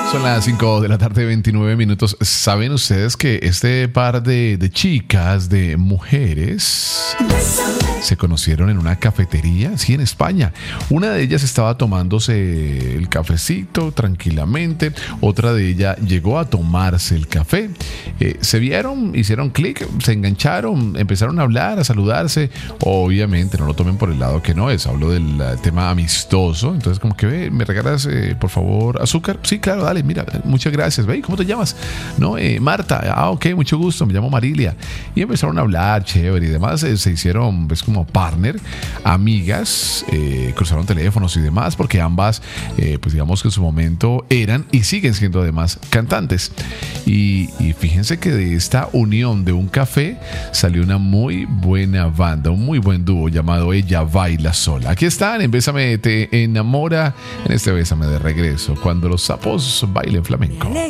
Son las 5 de la tarde, 29 minutos. ¿Saben ustedes que este par de chicas, de mujeres, se conocieron en una cafetería? Sí, en España. Una de ellas estaba tomándose el cafecito tranquilamente. Otra de ellas llegó a tomarse el café. Se vieron, hicieron clic, se engancharon, empezaron a hablar, a saludarse. Obviamente, no lo tomen por el lado que no es. Hablo del tema amistoso. Entonces, como que, ve, ¿me regalas, por favor, azúcar? Sí, claro, dale, mira, muchas gracias. Ve, ¿cómo te llamas? No, Marta. Ah, ok, mucho gusto, me llamo Marilia. Y empezaron a hablar, chévere y demás. Se hicieron, pues, como partner, amigas, cruzaron teléfonos y demás, porque ambas, pues, digamos que en su momento eran y siguen siendo además cantantes. Y fíjense que de esta unión de un café salió una muy buena banda, un muy buen dúo llamado Ella Baila Sola. Aquí están en Bésame Te Enamora, en este Bésame de Regreso, cuando los sapos bailen flamenco.